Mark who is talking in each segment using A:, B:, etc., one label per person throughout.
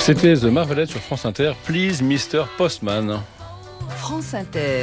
A: C'était The Marvelettes sur France Inter, Please Mr. Postman.
B: France Inter.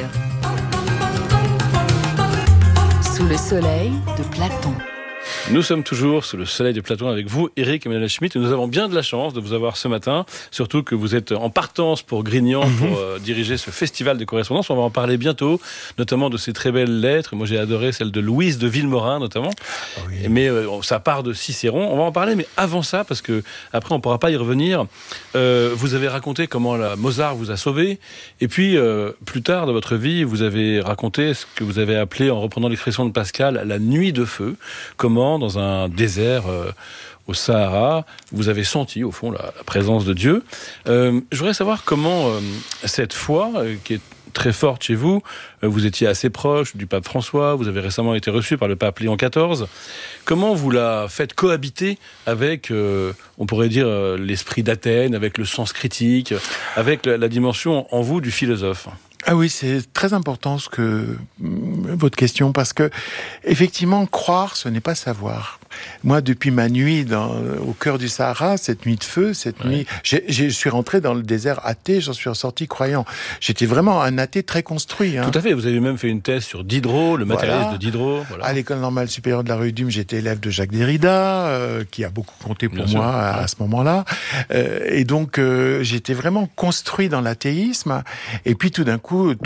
B: Sous le soleil de Platon.
A: Nous sommes toujours sous le soleil de Platon avec vous, Eric Emmanuel Schmitt, et nous avons bien de la chance de vous avoir ce matin, surtout que vous êtes en partance pour Grignan, pour diriger ce festival de correspondance. On va en parler bientôt, notamment de ces très belles lettres. Moi, j'ai adoré celle de Louise de Villemorin, notamment. Oui. Mais ça part de Cicéron. On va en parler, mais avant ça, parce que après, on ne pourra pas y revenir. Vous avez raconté comment Mozart vous a sauvé, et puis, plus tard dans votre vie, vous avez raconté ce que vous avez appelé, en reprenant l'expression de Pascal, la nuit de feu. Comment, dans un désert au Sahara, vous avez senti, au fond, la présence de Dieu. Je voudrais savoir comment cette foi, qui est très forte chez vous, vous étiez assez proche du pape François, vous avez récemment été reçu par le pape Léon XIV, comment vous la faites cohabiter avec, on pourrait dire, l'esprit d'Athènes, avec le sens critique, avec la dimension en vous du philosophe ?
C: Ah oui, c'est très important votre question, parce que effectivement, croire, ce n'est pas savoir. Moi, depuis ma nuit au cœur du Sahara, cette nuit de feu, nuit, je suis rentré dans le désert athée, j'en suis ressorti croyant. J'étais vraiment un athée très construit.
A: Tout à fait, vous avez même fait une thèse sur Diderot, le matérialiste de Diderot. Voilà.
C: À l'école normale supérieure de la rue d'Ume, j'étais élève de Jacques Derrida, qui a beaucoup compté pour moi à ce moment-là. Et donc, j'étais vraiment construit dans l'athéisme. Et puis, tout d'un coup,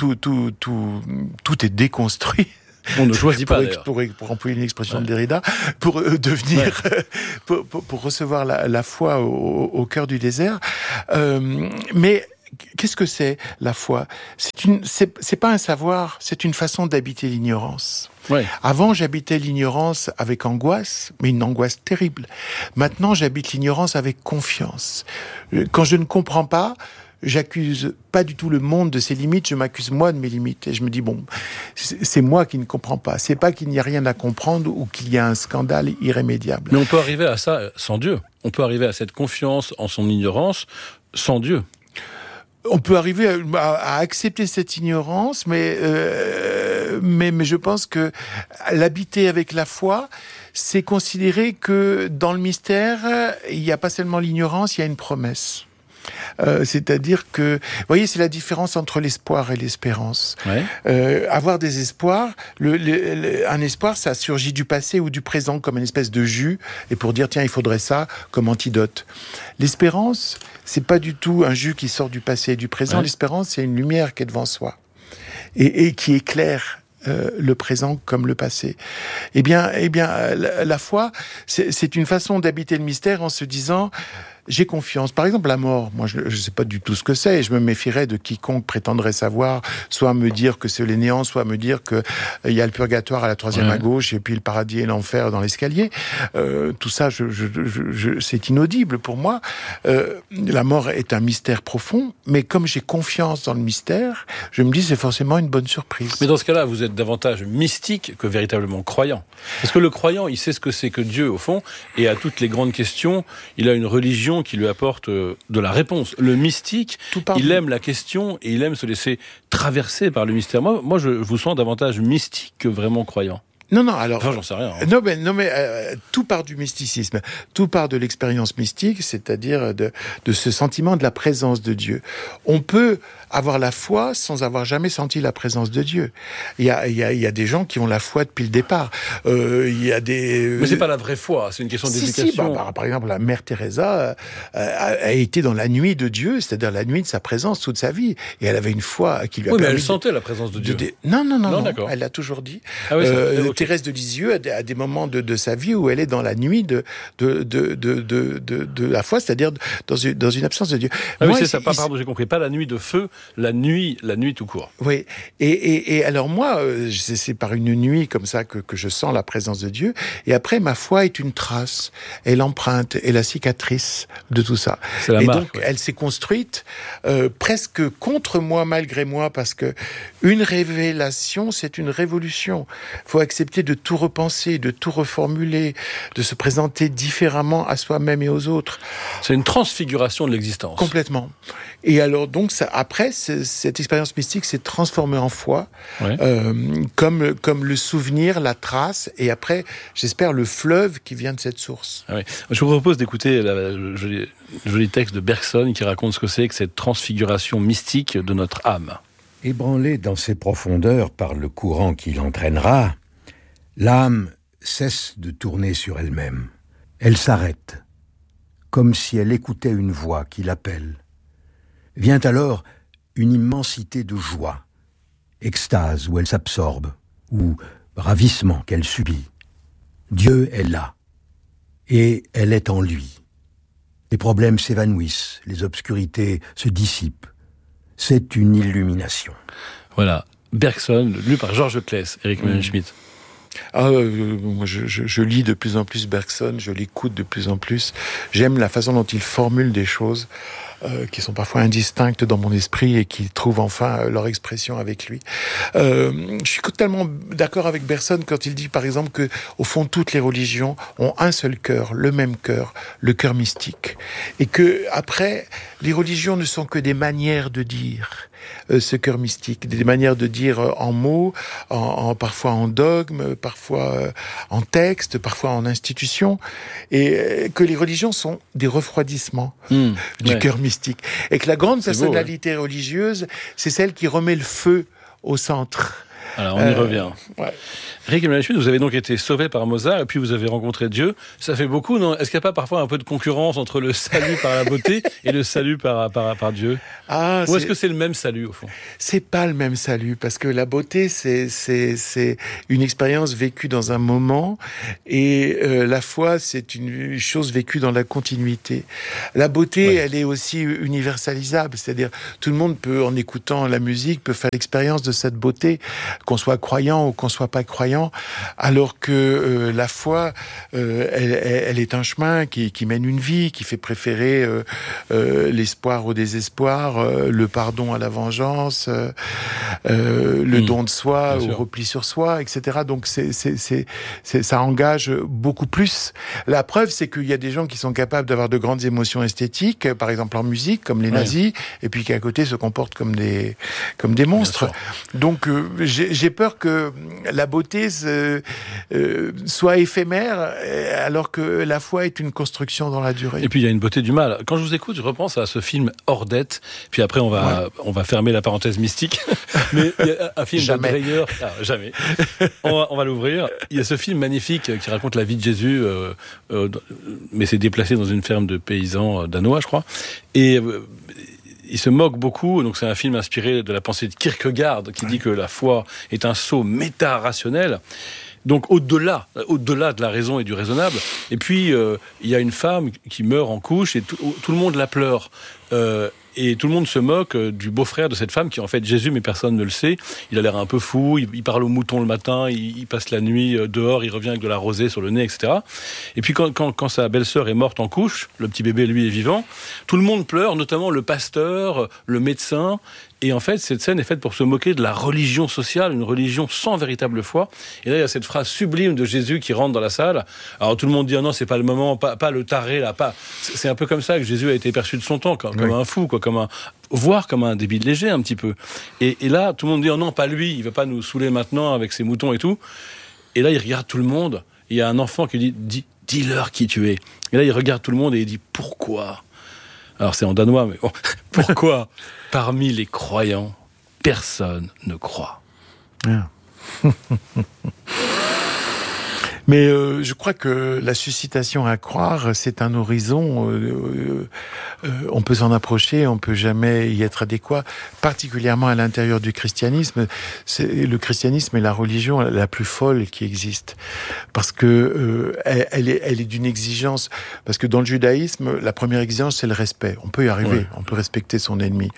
C: tout est déconstruit.
A: On ne choisit pas,
C: pour employer une expression de Derrida, pour devenir, pour recevoir la foi au cœur du désert. Mais qu'est-ce que c'est, la foi ? C'est pas un savoir, c'est une façon d'habiter l'ignorance. Ouais. Avant, j'habitais l'ignorance avec angoisse, mais une angoisse terrible. Maintenant, j'habite l'ignorance avec confiance. Quand je ne comprends pas, j'accuse pas du tout le monde de ses limites, je m'accuse moi de mes limites. Et je me dis, bon, c'est moi qui ne comprends pas. C'est pas qu'il n'y a rien à comprendre ou qu'il y a un scandale irrémédiable.
A: Mais on peut arriver à ça sans Dieu. On peut arriver à cette confiance en son ignorance sans Dieu.
C: On peut arriver à accepter cette ignorance, mais je pense que l'habiter avec la foi, c'est considérer que dans le mystère, il n'y a pas seulement l'ignorance, il y a une promesse. C'est-à-dire que, vous voyez, c'est la différence entre l'espoir et l'espérance. Ouais. Avoir des espoirs, un espoir, ça surgit du passé ou du présent comme une espèce de jus, et pour dire, tiens, il faudrait ça comme antidote. L'espérance, c'est pas du tout un jus qui sort du passé et du présent. Ouais. L'espérance, c'est une lumière qui est devant soi et qui éclaire le présent comme le passé. Eh bien, la foi, c'est une façon d'habiter le mystère en se disant, j'ai confiance. Par exemple, la mort, moi, je ne sais pas du tout ce que c'est, et je me méfierais de quiconque prétendrait savoir, soit me dire que c'est les néants, soit me dire que il y a le purgatoire à la troisième à gauche, et puis le paradis et l'enfer dans l'escalier. Tout ça, c'est inaudible pour moi. La mort est un mystère profond, mais comme j'ai confiance dans le mystère, je me dis c'est forcément une bonne surprise.
A: Mais dans ce cas-là, vous êtes davantage mystique que véritablement croyant. Parce que le croyant, il sait ce que c'est que Dieu, au fond, et à toutes les grandes questions, il a une religion qui lui apporte de la réponse. Le mystique, il aime la question et il aime se laisser traverser par le mystère. Moi, je vous sens davantage mystique que vraiment croyant.
C: Non, alors...
A: Enfin, j'en sais rien. Hein.
C: Non, mais tout part du mysticisme. Tout part de l'expérience mystique, c'est-à-dire de ce sentiment de la présence de Dieu. On peut avoir la foi sans avoir jamais senti la présence de Dieu. Il y a des gens qui ont la foi depuis le départ. Il y a des...
A: Mais c'est pas la vraie foi, c'est une question d'éducation.
C: Par exemple, la mère Teresa a été dans la nuit de Dieu, c'est-à-dire la nuit de sa présence toute sa vie. Et elle avait une foi qui lui a permis...
A: mais elle sentait la présence de Dieu.
C: Non, elle l'a toujours dit. Ah oui, Thérèse de Lisieux a des moments de sa vie où elle est dans la nuit de la foi, c'est-à-dire dans une absence de Dieu.
A: Ah oui, c'est ça, pardon, j'ai compris. Pas la nuit de feu, la nuit tout court.
C: Oui, et alors moi, c'est par une nuit comme ça que je sens la présence de Dieu, et après, ma foi est une trace, et l'empreinte, et la cicatrice de tout ça.
A: C'est la marque,
C: donc, elle s'est construite presque contre moi, malgré moi, parce que une révélation, c'est une révolution. Il faut accepter accepter de tout repenser, de tout reformuler, de se présenter différemment à soi-même et aux autres.
A: C'est une transfiguration de l'existence.
C: Complètement. Et alors donc après, cette expérience mystique s'est transformée en foi, comme le souvenir, la trace, et après, j'espère, le fleuve qui vient de cette source.
A: Ah oui. Je vous propose d'écouter le joli texte de Bergson qui raconte ce que c'est que cette transfiguration mystique de notre âme.
D: Ébranlée dans ses profondeurs par le courant qui l'entraînera, l'âme cesse de tourner sur elle-même. Elle s'arrête, comme si elle écoutait une voix qui l'appelle. Vient alors une immensité de joie, extase où elle s'absorbe, ou ravissement qu'elle subit. Dieu est là, et elle est en lui. Les problèmes s'évanouissent, les obscurités se dissipent. C'est une illumination.
A: Voilà, Bergson, lu par Georges Claes, Éric Emmanuel-Schmitt.
C: Moi, je lis de plus en plus Bergson, je l'écoute de plus en plus. J'aime la façon dont il formule des choses qui sont parfois indistinctes dans mon esprit et qui trouvent enfin leur expression avec lui. Je suis totalement d'accord avec Bergson quand il dit, par exemple, que au fond toutes les religions ont un seul cœur, le même cœur, le cœur mystique, et que après les religions ne sont que des manières de dire ce cœur mystique, des manières de dire en mots, parfois en dogme, parfois en texte, parfois en institution, et que les religions sont des refroidissements du cœur mystique, et que la grande personnalité religieuse, c'est celle qui remet le feu au centre.
A: Alors, on y revient. Ouais. Éric Emmanuel-Schmitt, vous avez donc été sauvé par Mozart, et puis vous avez rencontré Dieu. Ça fait beaucoup, non ? Est-ce qu'il n'y a pas parfois un peu de concurrence entre le salut par la beauté et le salut par Dieu ? Ou est-ce que c'est le même salut, au fond ?
C: C'est pas le même salut, parce que la beauté, c'est une expérience vécue dans un moment, et la foi, c'est une chose vécue dans la continuité. La beauté, elle est aussi universalisable, c'est-à-dire tout le monde peut, en écoutant la musique, peut faire l'expérience de cette beauté, qu'on soit croyant ou qu'on soit pas croyant, alors que la foi, elle est un chemin qui mène une vie, qui fait préférer l'espoir au désespoir, le pardon à la vengeance, le don de soi au repli sur soi, etc. Donc ça engage beaucoup plus. La preuve, c'est qu'il y a des gens qui sont capables d'avoir de grandes émotions esthétiques, par exemple en musique, comme les nazis, et puis qui à côté se comportent comme des monstres. Donc j'ai peur que la beauté soit éphémère, alors que la foi est une construction dans la durée.
A: Et puis il y a une beauté du mal. Quand je vous écoute, je repense à ce film Hors dette, puis après on va fermer la parenthèse mystique, mais il y a un film de Dreyer, jamais. On va l'ouvrir. Il y a ce film magnifique qui raconte la vie de Jésus, mais c'est déplacé dans une ferme de paysans danois, je crois, et il se moque beaucoup, donc c'est un film inspiré de la pensée de Kierkegaard, qui dit que la foi est un saut méta-rationnel, donc au-delà de la raison et du raisonnable. Et puis, il y a une femme qui meurt en couche, et tout le monde la pleure. Et tout le monde se moque du beau-frère de cette femme qui est en fait Jésus, mais personne ne le sait. Il a l'air un peu fou, il parle aux moutons le matin, il passe la nuit dehors, il revient avec de la rosée sur le nez, etc. Et puis quand sa belle-sœur est morte en couche, le petit bébé, lui, est vivant, tout le monde pleure, notamment le pasteur, le médecin. Et en fait, cette scène est faite pour se moquer de la religion sociale, une religion sans véritable foi. Et là, il y a cette phrase sublime de Jésus qui rentre dans la salle. Alors tout le monde dit non, c'est pas le moment, pas le taré là, pas. C'est un peu comme ça que Jésus a été perçu de son temps, comme un fou, quoi, voire comme un débile léger un petit peu. Et là, tout le monde dit oh non, pas lui, il va pas nous saouler maintenant avec ses moutons et tout. Et là, il regarde tout le monde. Il y a un enfant qui dit dis-leur qui tu es. Et là, il regarde tout le monde et il dit pourquoi. Alors c'est en danois, mais bon, pourquoi parmi les croyants, personne ne croit.
C: Mais je crois que la suscitation à croire, c'est un horizon. On peut s'en approcher, on peut jamais y être adéquat. Particulièrement à l'intérieur du christianisme, le christianisme est la religion la plus folle qui existe, parce que elle est d'une exigence. Parce que dans le judaïsme, la première exigence, c'est le respect. On peut y arriver, on peut respecter son ennemi.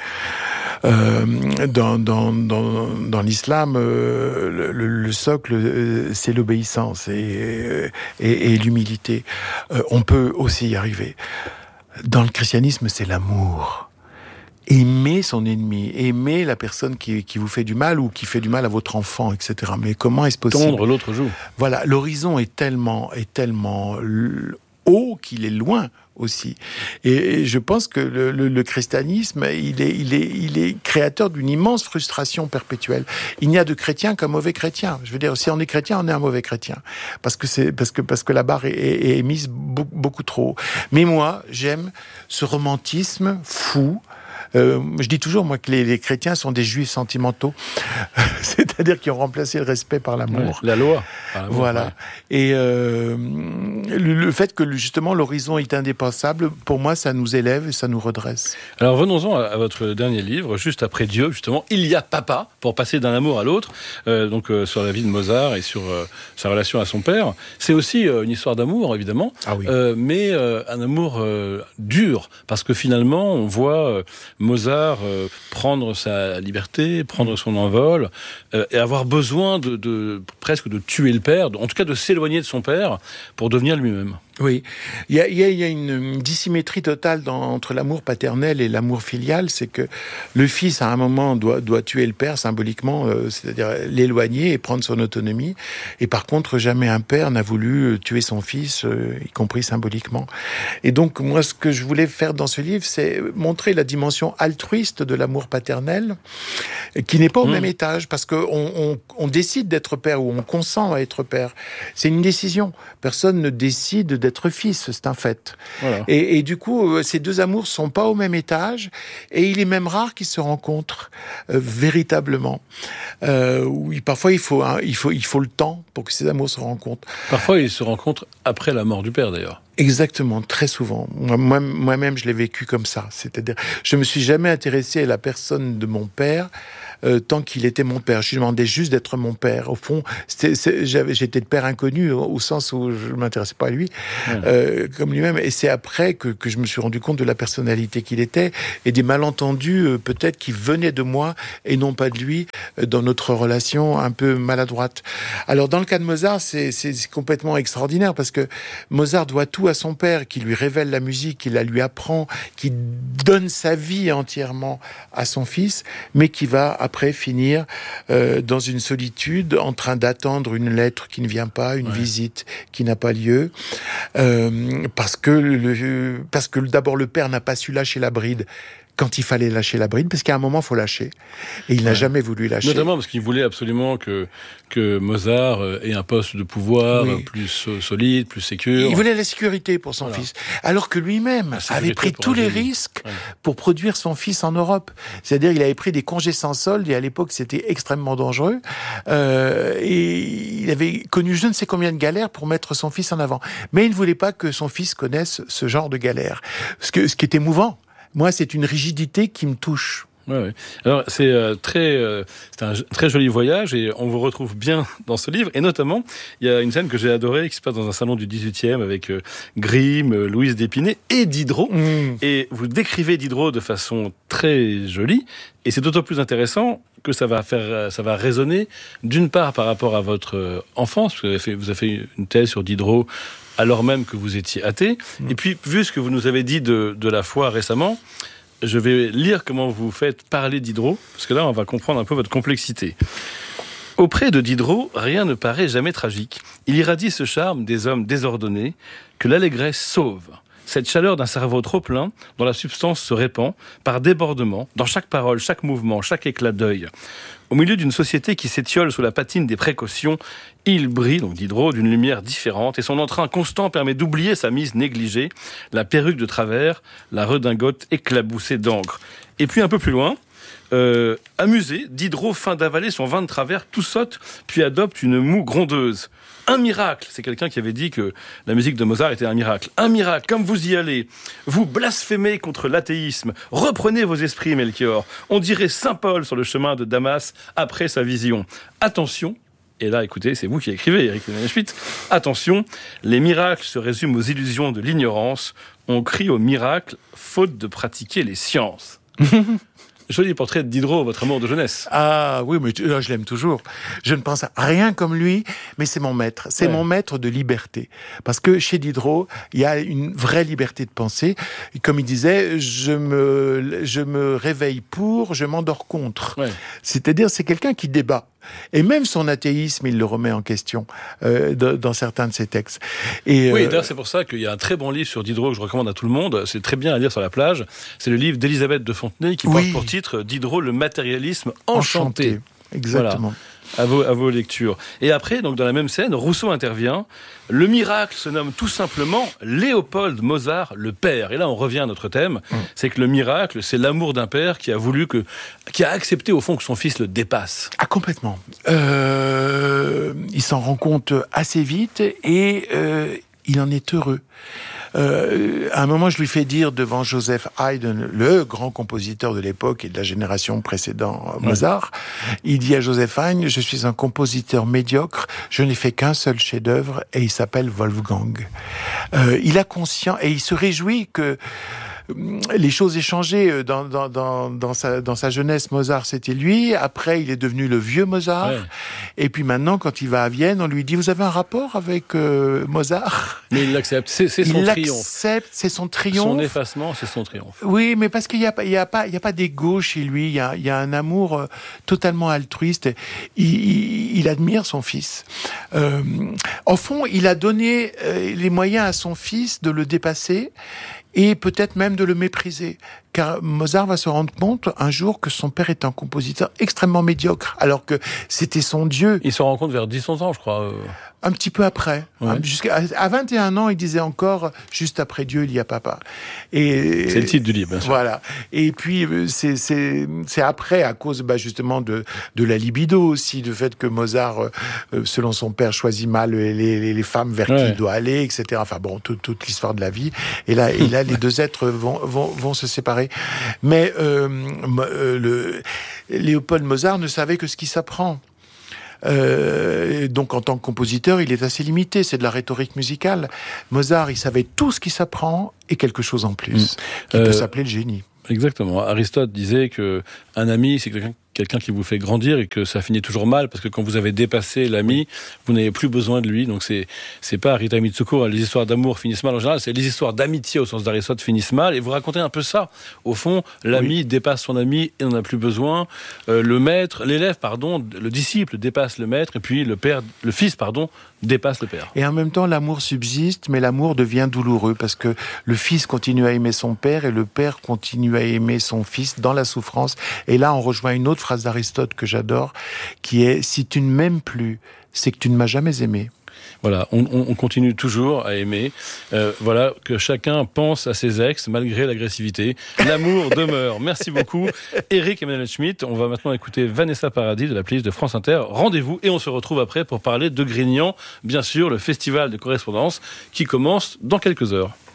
C: Dans l'islam, le socle, c'est l'obéissance et l'humilité. On peut aussi y arriver. Dans le christianisme, c'est l'amour. Aimer son ennemi, aimer la personne qui vous fait du mal ou qui fait du mal à votre enfant, etc. Mais comment est-ce possible ?
A: Tondre l'autre joue.
C: Voilà, l'horizon est tellement haut qu'il est loin aussi. Et je pense que le christianisme, il est créateur d'une immense frustration perpétuelle. Il n'y a de chrétien qu'un mauvais chrétien. Je veux dire, si on est chrétien, on est un mauvais chrétien. Parce que la barre est mise beaucoup trop haut. Mais moi, j'aime ce romantisme fou. Je dis toujours, moi, que les chrétiens sont des juifs sentimentaux. C'est-à-dire qu'ils ont remplacé le respect par l'amour.
A: Ouais, la loi. Par l'amour,
C: voilà.
A: Ouais.
C: Et le fait que, justement, l'horizon est indépassable, pour moi, ça nous élève et ça nous redresse.
A: Alors, venons-en à votre dernier livre, juste après Dieu, justement. Il y a papa, pour passer d'un amour à l'autre. Sur la vie de Mozart et sur sa relation à son père. C'est aussi une histoire d'amour, évidemment.
C: Ah oui.
A: Mais un amour dur. Parce que finalement, on voit Mozart prendre sa liberté, prendre son envol, et avoir besoin presque de tuer le père, en tout cas de s'éloigner de son père pour devenir lui-même.
C: Oui, il y a une dissymétrie totale entre l'amour paternel et l'amour filial. C'est que le fils, à un moment, doit tuer le père symboliquement, c'est-à-dire l'éloigner et prendre son autonomie. Et par contre, jamais un père n'a voulu tuer son fils, y compris symboliquement. Et donc, moi, ce que je voulais faire dans ce livre, c'est montrer la dimension altruiste de l'amour paternel, qui n'est pas au même étage, parce qu'on décide d'être père ou on consent à être père. C'est une décision. Personne ne décide d'être fils, c'est un fait. Voilà. Et du coup, ces deux amours sont pas au même étage, et il est même rare qu'ils se rencontrent véritablement. Oui, parfois il faut le temps pour que ces amours se rencontrent.
A: Parfois, ils se rencontrent après la mort du père, d'ailleurs.
C: Exactement, très souvent. Moi-même, je l'ai vécu comme ça. C'est-à-dire, je me suis jamais intéressé à la personne de mon père tant qu'il était mon père. Je lui demandais juste d'être mon père. Au fond, j'étais de père inconnu au sens où je m'intéressais pas à lui, comme lui-même. Et c'est après que je me suis rendu compte de la personnalité qu'il était et des malentendus peut-être qui venaient de moi et non pas de lui dans notre relation un peu maladroite. Alors dans le cas de Mozart, c'est complètement extraordinaire parce que Mozart doit tout à son père, qui lui révèle la musique, qui la lui apprend, qui donne sa vie entièrement à son fils, mais qui va après finir dans une solitude, en train d'attendre une lettre qui ne vient pas, une visite qui n'a pas lieu, parce que d'abord le père n'a pas su lâcher la bride quand il fallait lâcher la bride, parce qu'à un moment, il faut lâcher. Et il n'a jamais voulu lâcher.
A: Notamment parce qu'il voulait absolument que Mozart ait un poste de pouvoir plus solide, plus sécure.
C: Il voulait la sécurité pour son fils. Alors que lui-même avait pris tous les risques pour produire son fils en Europe. C'est-à-dire, il avait pris des congés sans solde, et à l'époque, c'était extrêmement dangereux. Et il avait connu je ne sais combien de galères pour mettre son fils en avant. Mais il ne voulait pas que son fils connaisse ce genre de galères. Ce qui est émouvant. Moi, c'est une rigidité qui me touche.
A: Ouais. Alors, c'est un très joli voyage et on vous retrouve bien dans ce livre. Et notamment, il y a une scène que j'ai adorée qui se passe dans un salon du 18e avec Grimm, Louise d'Épinay et Diderot. Et vous décrivez Diderot de façon très jolie. Et c'est d'autant plus intéressant que ça va résonner d'une part par rapport à votre enfance, parce que vous avez fait une thèse sur Diderot alors même que vous étiez athée. Et puis, vu ce que vous nous avez dit de la foi récemment, je vais lire comment vous faites parler Diderot, parce que là, on va comprendre un peu votre complexité. Auprès de Diderot, rien ne paraît jamais tragique. Il irradie ce charme des hommes désordonnés que l'allégresse sauve. Cette chaleur d'un cerveau trop plein, dont la substance se répand, par débordement, dans chaque parole, chaque mouvement, chaque éclat d'œil. Au milieu d'une société qui s'étiole sous la patine des précautions, il brille, donc Diderot, d'une lumière différente, et son entrain constant permet d'oublier sa mise négligée, la perruque de travers, la redingote éclaboussée d'encre. Et puis un peu plus loin, amusé, Diderot feint d'avaler son vin de travers, tout saute, puis adopte une moue grondeuse. Un miracle, c'est quelqu'un qui avait dit que la musique de Mozart était un miracle. Un miracle, comme vous y allez. Vous blasphémez contre l'athéisme. Reprenez vos esprits, Melchior. On dirait Saint Paul sur le chemin de Damas après sa vision. Attention, et là, écoutez, c'est vous qui écrivez, Éric Schmitt. Attention, les miracles se résument aux illusions de l'ignorance. On crie au miracle, faute de pratiquer les sciences. Joli portrait de Diderot, votre amour de jeunesse.
C: Ah oui, mais je l'aime toujours. Je ne pense à rien comme lui, mais c'est mon maître. C'est mon maître de liberté. Parce que chez Diderot, il y a une vraie liberté de penser. Et comme il disait, je me réveille pour, je m'endors contre. Ouais. C'est-à-dire, c'est quelqu'un qui débat. Et même son athéisme, il le remet en question dans certains de ses textes. Et,
A: oui, d'ailleurs, c'est pour ça qu'il y a un très bon livre sur Diderot que je recommande à tout le monde. C'est très bien à lire sur la plage. C'est le livre d'Élisabeth de Fontenay qui porte pour titre Diderot, le matérialisme enchanté.
C: Exactement.
A: Voilà. À vos lectures. Et après, donc dans la même scène, Rousseau intervient. Le miracle se nomme tout simplement Léopold Mozart, le père. Et là, on revient à notre thème. C'est que le miracle, c'est l'amour d'un père qui a accepté au fond que son fils le dépasse.
C: Ah, complètement. Il s'en rend compte assez vite et il en est heureux. À un moment, je lui fais dire devant Joseph Haydn, le grand compositeur de l'époque et de la génération précédant Mozart, il dit à Joseph Haydn, je suis un compositeur médiocre, je n'ai fait qu'un seul chef-d'œuvre et il s'appelle Wolfgang. Il a conscience et il se réjouit que les choses aient changé dans sa jeunesse. Mozart, c'était lui. Après, il est devenu le vieux Mozart. Ouais. Et puis maintenant, quand il va à Vienne, on lui dit, vous avez un rapport avec Mozart?
A: Mais il l'accepte. C'est son triomphe.
C: Il l'accepte, c'est son triomphe.
A: Son effacement, c'est son triomphe.
C: Oui, mais parce qu'il y a pas d'ego chez lui. Il y a un amour totalement altruiste. Il admire son fils. Au fond, il a donné les moyens à son fils de le dépasser et peut-être même de le mépriser. Car Mozart va se rendre compte un jour que son père est un compositeur extrêmement médiocre, alors que c'était son dieu.
A: Il se rend compte vers 10-11 ans, je crois.
C: Un petit peu après. Ouais. À 21 ans, il disait encore « Juste après Dieu, il y a papa ».
A: C'est le titre du livre, bien sûr.
C: Voilà. Et puis, c'est après, à cause justement de la libido aussi, du fait que Mozart, selon son père, choisit mal les femmes vers qui il doit aller, etc. Enfin bon, toute l'histoire de la vie. Et là, les deux êtres vont se séparer. Mais Léopold Mozart ne savait que ce qui s'apprend. Donc en tant que compositeur, il est assez limité, c'est de la rhétorique musicale. Mozart, il savait tout ce qui s'apprend et quelque chose en plus, qui peut s'appeler le génie.
A: Exactement. Aristote disait que un ami, c'est quelqu'un qui vous fait grandir et que ça finit toujours mal parce que quand vous avez dépassé l'ami, vous n'avez plus besoin de lui. Donc c'est pas Rita Mitsuko, les histoires d'amour finissent mal en général, c'est les histoires d'amitié au sens d'Aristote finissent mal. Et vous racontez un peu ça. Au fond, l'ami dépasse son ami et n'en a plus besoin. Le disciple dépasse le maître et puis le fils dépasse le père.
C: Et en même temps, l'amour subsiste, mais l'amour devient douloureux parce que le fils continue à aimer son père et le père continue à aimer son fils dans la souffrance. Et là, on rejoint une autre phrase d'Aristote que j'adore, qui est « Si tu ne m'aimes plus, c'est que tu ne m'as jamais aimé ».
A: Voilà, on continue toujours à aimer. Voilà, que chacun pense à ses ex, malgré l'agressivité. L'amour demeure. Merci beaucoup, Éric Emmanuel Schmitt. On va maintenant écouter Vanessa Paradis de la playlist de France Inter. Rendez-vous et on se retrouve après pour parler de Grignan. Bien sûr, le festival de correspondance qui commence dans quelques heures.